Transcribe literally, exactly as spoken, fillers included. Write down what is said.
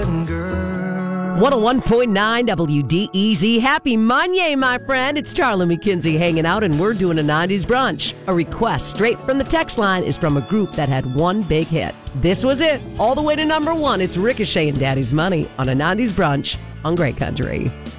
one oh one point nine W D E Z. Happy Monday, my friend. It's Charlie McKenzie hanging out, and we're doing a nineties brunch. A request straight from the text line is from a group that had one big hit. This was it. All the way to number one. It's Ricochet and Daddy's Money on a nineties brunch on Great Country.